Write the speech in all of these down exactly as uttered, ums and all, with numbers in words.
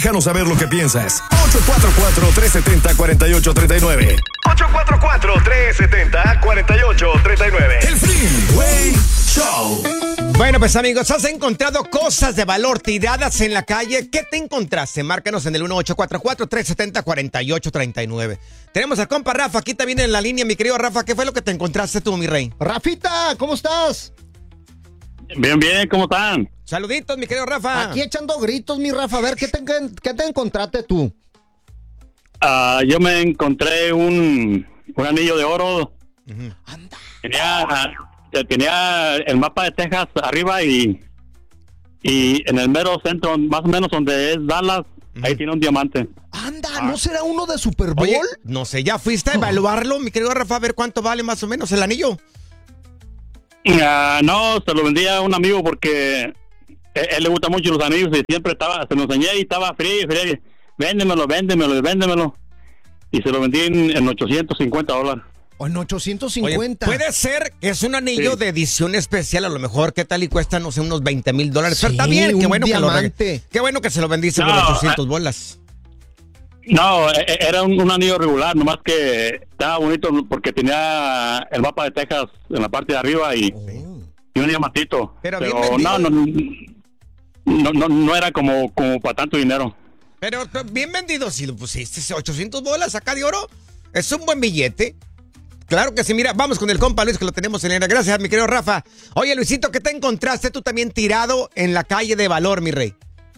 Déjanos saber lo que piensas. ocho cuatro cuatro, tres siete cero, cuatro ocho tres nueve. ocho cuatro cuatro, tres siete cero, cuatro ocho tres nueve. El Freeway Show. Bueno, pues amigos, ¿has encontrado cosas de valor tiradas en la calle? ¿Qué te encontraste? Márcanos en el uno ocho cuatro cuatro, tres siete cero, cuatro ocho tres nueve. Tenemos al compa Rafa aquí también en la línea, mi querido Rafa. ¿Qué fue lo que te encontraste tú, mi rey? Rafita, ¿cómo estás? Bien, bien, ¿cómo están? Saluditos, mi querido Rafa. Aquí echando gritos, mi Rafa. A ver, ¿qué te, qué te encontraste tú? Uh, yo me encontré un, un anillo de oro. Uh-huh. Anda. Tenía, uh, tenía el mapa de Texas arriba y, y en el mero centro, más o menos donde es Dallas, uh-huh. Ahí tiene un diamante. Anda, ¿no será uno de Super Bowl? Oye, no sé, ¿ya fuiste a evaluarlo, mi querido Rafa? A ver cuánto vale más o menos el anillo. Uh, no, se lo vendí a un amigo porque él, él le gusta mucho los anillos y siempre estaba, se lo enseñé y estaba frío, frío. Véndemelo, véndemelo, véndemelo. Y se lo vendí en, en ochocientos cincuenta dólares. O en ochocientos cincuenta. Oye, puede ser que es un anillo sí. de edición especial, a lo mejor, ¿qué tal? Y cuesta, no sé, unos veinte mil dólares. Sí, Pero está bien, qué bueno, que lo reg... qué bueno que se lo vendiste no, por ochocientos bolas. No, era un, un anillo regular, nomás que estaba bonito porque tenía el mapa de Texas en la parte de arriba y, oh. y un diamantito. Pero, Pero no, no, no, no, no era como, como para tanto dinero. Pero bien vendido, si lo pusiste, ochocientos bolas acá de oro, es un buen billete. Claro que sí, mira, vamos con el compa Luis que lo tenemos en la... Gracias, mi querido Rafa. Oye, Luisito, ¿qué te encontraste tú también tirado en la calle de valor, mi rey?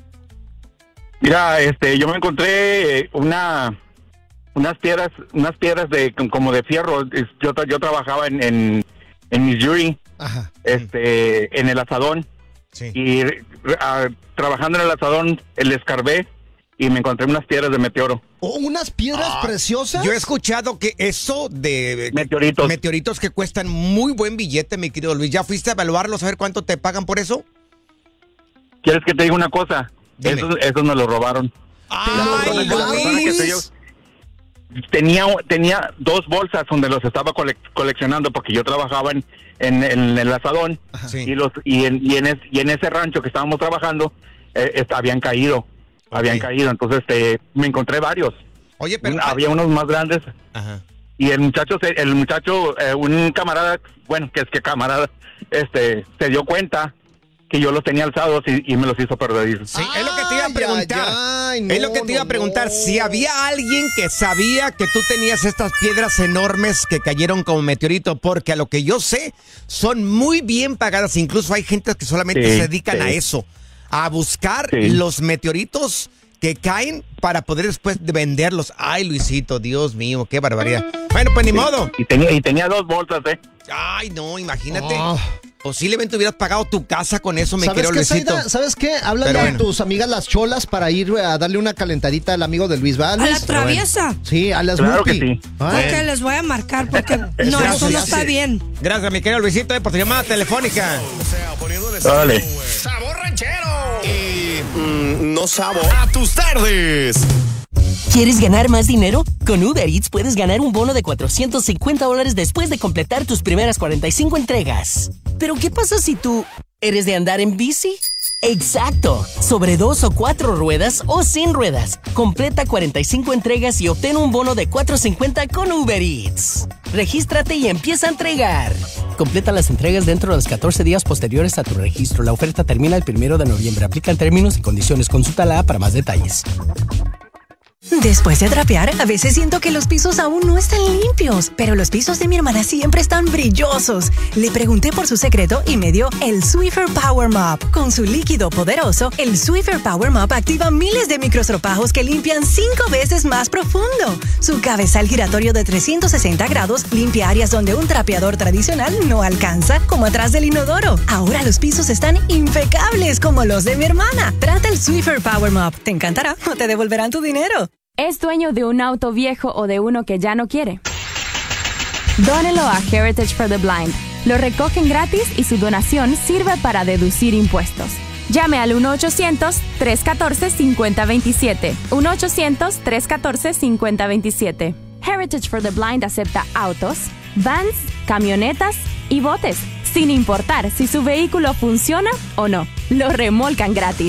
Mira, este, yo me encontré una, unas piedras, unas piedras de como de fierro. Yo, yo trabajaba en, en, en Missouri, Ajá. este, en el asadón. Sí. Y a, trabajando en el asadón, el escarbé y me encontré unas piedras de meteoro. ¿Oh, unas piedras ah, preciosas? Yo he escuchado que eso de... Meteoritos. Meteoritos que cuestan muy buen billete, mi querido Luis. ¿Ya fuiste a evaluarlos, a ver cuánto te pagan por eso? ¿Quieres que te diga una cosa? Esos, esos me lo robaron. ¡Ay, Luis! Tenía, tenía dos bolsas donde los estaba cole, coleccionando porque yo trabajaba en, en, en el asadón sí. y, los, y, en, y, en es, y en ese rancho que estábamos trabajando eh, est- habían caído. Okay. Habían caído, entonces eh, me encontré varios. Oye, pero... Había unos más grandes. Ajá. Y el muchacho, el muchacho, eh, un camarada, bueno, que es que camarada, este, se dio cuenta que yo los tenía alzados y, y me los hizo perder. Sí, ay, es lo que te iba a preguntar. Ay, ay, no, es lo que te iba a preguntar. No. Si había alguien que sabía que tú tenías estas piedras enormes que cayeron como meteorito, porque a lo que yo sé, son muy bien pagadas. Incluso hay gente que solamente sí, se dedican sí. a eso, a buscar sí. los meteoritos que caen para poder después venderlos. Ay, Luisito, Dios mío, qué barbaridad. Bueno, pues ni sí. modo. Y tenía, y tenía dos bolsas, ¿eh? Ay, no, imagínate. Oh. Posiblemente hubieras pagado tu casa con eso, me quiero Luisito. Saida, ¿Sabes qué? Háblale a bueno. tus amigas las cholas para ir a darle una calentadita al amigo de Luis, ¿va, Luis? ¿A la traviesa? Bueno. Sí, a las Claro Mupi. que sí. Ah. Ok, les voy a marcar porque no, Gracias. eso no está bien. Gracias, mi querido Luisito, eh, por tu llamada telefónica. O sea, poniéndole Dale. sabor ranchero. Y mm, no sabor a tus tardes. ¿Quieres ganar más dinero? Con Uber Eats puedes ganar un bono de cuatrocientos cincuenta dólares después de completar tus primeras cuarenta y cinco entregas. ¿Pero qué pasa si tú eres de andar en bici? ¡Exacto! Sobre dos o cuatro ruedas o sin ruedas. Completa cuarenta y cinco entregas y obtén un bono de cuatrocientos cincuenta con Uber Eats. Regístrate y empieza a entregar. Completa las entregas dentro de los catorce días posteriores a tu registro. La oferta termina el primero de noviembre. Aplican términos y condiciones. Consulta la app para más detalles. Después de trapear, a veces siento que los pisos aún no están limpios, pero los pisos de mi hermana siempre están brillosos. Le pregunté por su secreto y me dio el Swiffer Power Mop. Con su líquido poderoso, el Swiffer Power Mop activa miles de microstropajos que limpian cinco veces más profundo. Su cabezal giratorio de trescientos sesenta grados limpia áreas donde un trapeador tradicional no alcanza, como atrás del inodoro. Ahora los pisos están impecables como los de mi hermana. Trata el Swiffer Power Mop. Te encantará o te devolverán tu dinero. ¿Es dueño de un auto viejo o de uno que ya no quiere? Dónelo a Heritage for the Blind. Lo recogen gratis y su donación sirve para deducir impuestos. Llame al uno ochocientos, tres catorce, cincuenta veintisiete. uno ochocientos, tres catorce, cincuenta veintisiete. Heritage for the Blind acepta autos, vans, camionetas y botes, sin importar si su vehículo funciona o no. Lo remolcan gratis.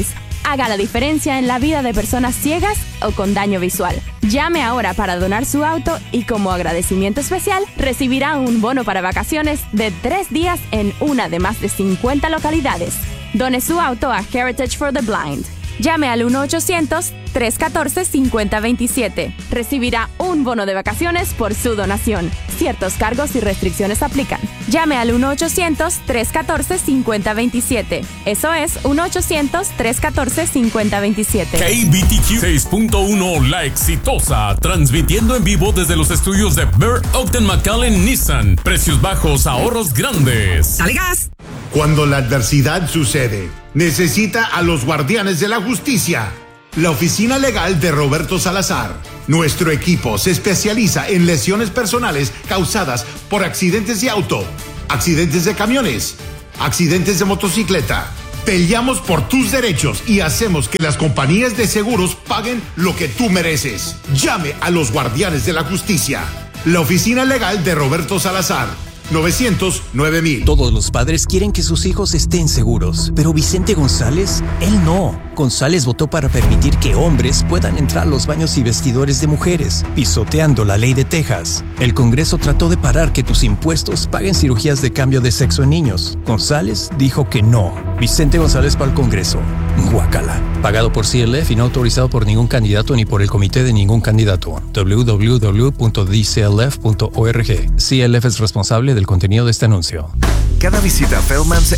Haga la diferencia en la vida de personas ciegas o con daño visual. Llame ahora para donar su auto y como agradecimiento especial recibirá un bono para vacaciones de tres días en una de más de cincuenta localidades. Done su auto a Heritage for the Blind. Llame al uno ochocientos, tres uno cuatro, cinco cero dos siete. Recibirá un bono de vacaciones por su donación. Ciertos cargos y restricciones aplican. Llame al uno ochocientos, tres uno cuatro, cinco cero dos siete. Eso es uno ochocientos, tres uno cuatro, cinco cero dos siete. K B T Q seis punto uno La Exitosa, transmitiendo en vivo desde los estudios de Burr Ogden McAllen Nissan. Precios bajos, ahorros grandes. ¡Dale gas! Cuando la adversidad sucede, necesita a los guardianes de la justicia. La oficina legal de Roberto Salazar. Nuestro equipo se especializa en lesiones personales causadas por accidentes de auto, accidentes de camiones, accidentes de motocicleta. Peleamos por tus derechos y hacemos que las compañías de seguros paguen lo que tú mereces. Llame a los guardianes de la justicia. La oficina legal de Roberto Salazar. novecientos nueve mil. Todos los padres quieren que sus hijos estén seguros, pero Vicente González, él no. González votó para permitir que hombres puedan entrar a los baños y vestidores de mujeres, pisoteando la ley de Texas. El Congreso trató de parar que tus impuestos paguen cirugías de cambio de sexo en niños. González dijo que no. Vicente González para el Congreso. Guácala. Pagado por C L F y no autorizado por ningún candidato ni por el comité de ningún candidato. w w w punto d c l f punto org. C L F es responsable del contenido de este anuncio. Cada visita a Feldman's